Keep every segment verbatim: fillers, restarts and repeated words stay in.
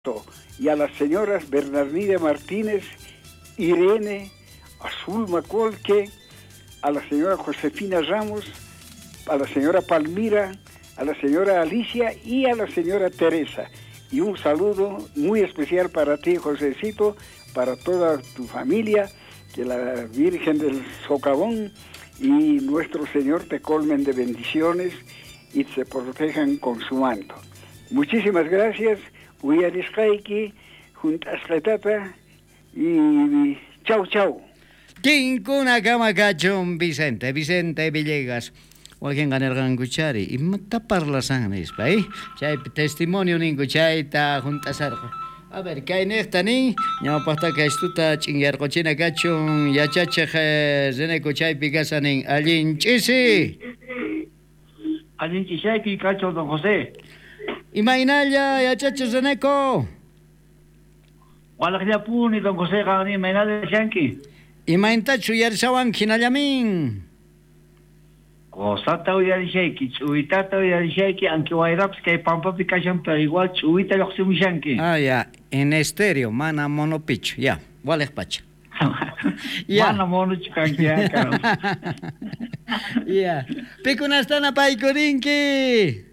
y a las señoras Bernardina Martínez, Irene, Azulma Colque, a la señora Josefina Ramos, a la señora Palmira, a la señora Alicia y a la señora Teresa. Y un saludo muy especial para ti, Josecito, para toda tu familia, que la Virgen del Socavón y nuestro Señor te colmen de bendiciones y te protejan con su manto. Muchísimas gracias. Uyariskaiki, juntascatata y chau chau. Kinkuna Kamacachum, Vicente, Vicente Villegas. Alguien gana el ganguchari y mata parla sangres, ¿eh? Chay testimonio ningu chay ta junta sarja. A ver, ¿qué hay en esta ni? No pasa que estuta chingar cochina cachun ya chache zeneco chay picasanin alin chisi. Alin chisay ki cacho don José. Imainalla ya chache zeneco. Wala kaya puni don José gani mainalla shanki. Imainta chuyar sawan kinallamin. Cosata uyari sheki, chuitata uyari sheki, aunque wairaps que pampa picación, pero igual chuita lo que shanki. Ah, ya, en estéreo, mana monopicho, ya, vale pacha. Mana mono chikanki, ya, caro. Ya, pikunastana paikorinki.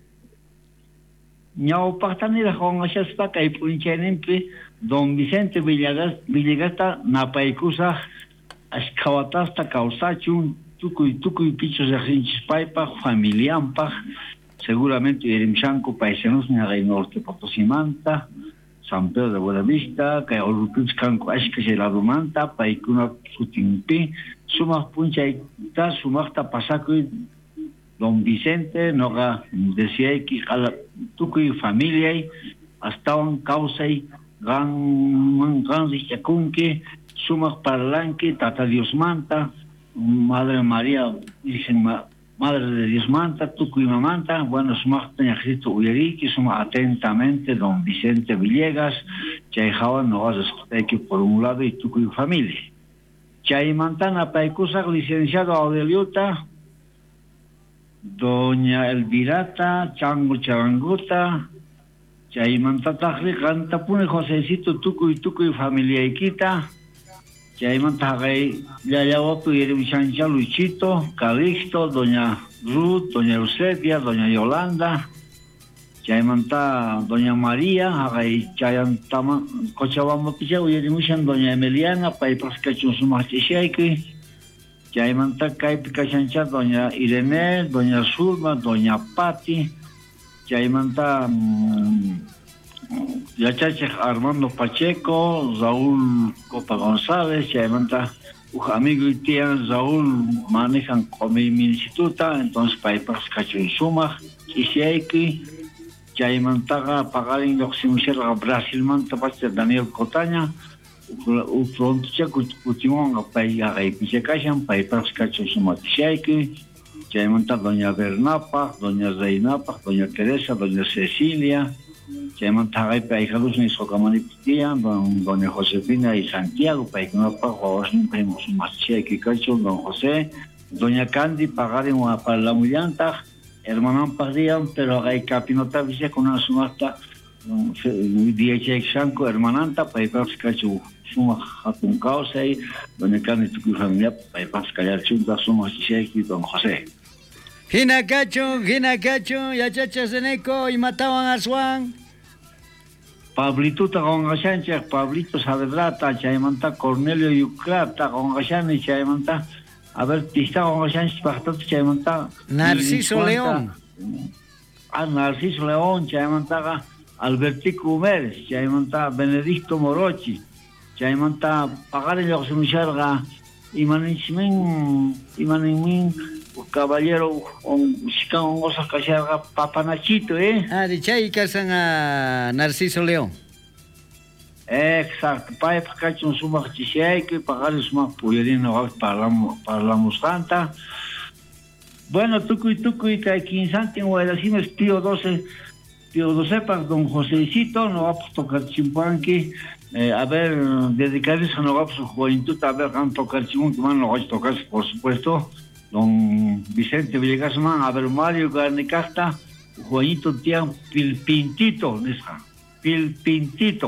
Ñao pastani la jonga shaspa kai punchenempi, don Vicente Villegas, Villegasta napaikusa, askawatasta kausachun. Tukuy tukuy pichos de Rinchispaipa, familiampa, seguramente Yerimchanco, paisanos Nagay Norte, Potosimanta, San Pedro de Buenavista, Cayorupizcanco, Ashkeseladumanta, Paikuna Sutimpi, Sumas Punchaita, Sumasta Pasaco, Don Vicente, Noga decía que Tukuy familia, Astawan Causay, Gan Gan Richacunque, Sumas Parlanque, Tata Diosmanta, Madre María, dicen Madre de Dios Manta, Tucuy Mamanta, bueno, somos Cristo Uyeriqui, somos atentamente don Vicente Villegas, Chayjawan no vas a escuchar que por un lado y Tucuy familia. Chay Mantana Paicusa, licenciado Aureliuta, doña Elvirata, Chango Charanguta, Chay Mantata, Canta Pune Josecito, Tucuy Tucuy familia Iquita, Chay Mantagay, ya ya otro y el Luchito, Calixto, doña Ruth, doña Eusebia, doña Yolanda, Chay Manta, doña María, Agay Chayantama, Cochabamba Pichau y el doña Emiliana, Paipas Cachun Sumachishaki, Chay Manta Kai Picachancha, doña Irene, doña Zulma, doña Pati, Chay Manta Yachache Armando Pacheco, Raúl Copa González, Chaimanta, un amigo y tía Raúl manejan como mi instituta, entonces para ir para Cacho Suma, Kishiaki, Chaimanta pagar en Oximuchera Brasil Manta Pache Daniel Cotaña, un pronto checo Putimón, para ir a Pichacashan, para ir para Cacho Suma Kishiaki, Chaimanta Doña Bernapa, Doña Reinapa, Doña Teresa, Doña Cecilia, Chaimantagay Paijalus ni Socamani Pitia, don Doña Josefina y Santiago, Paikunapa, José, Primos Maché, Kikacho, don José, Doña Candy, pagaron para la Mullanta, hermanan pagarían, pero hay capinota visa con una sumasta, D H X Sanco, hermananta, Paipas Cacho, Suma Hatun Causa, Doña Candy, tu familia, Paipas Callar Chunta, Suma Chicheki, don José. Ginacacho, Ginacacho, Yachachas de Neco y mataban a Swan. Pablito Tagongashancha, Pablito Sabedrata, Chaimanta, Cornelio Yucrata, Gongashan, Chaimanta, a ver, Tista Gongashanch, Pachtat, Chaimanta, Narciso León. Ah, Narciso León, Chaimanta, Albertico Humérez, Chaimanta, Benedicto Morochi, Chaimanta, Pagar el Oxemucharga, Imanismin, Imanismin, caballero, un chicano, cosa que se haga papanachito, ¿eh? Ah, de chay casan a Narciso León. Exacto, para que un suma que que pagar es más puerino para para la muscanta. Bueno, tucu y tucu y que aquí en Santiago de decimos tío doce, tío doce para don Josecito, no va a tocar chimpanqui. Eh, a ver, dedicarse a no va a su juventud, a ver, can tocar chimpanqui, no va a tocar, por supuesto. Don Vicente Villegas Man, a ver Mario Garnicasta, Juanito Tía Pintito, Pilpintito.